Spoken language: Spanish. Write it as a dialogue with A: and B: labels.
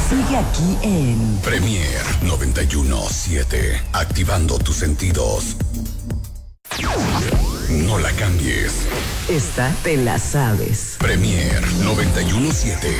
A: Sigue aquí en
B: Premier 91.7. Activando tus sentidos. No la cambies.
A: Esta te la sabes.
B: Premier 91.7.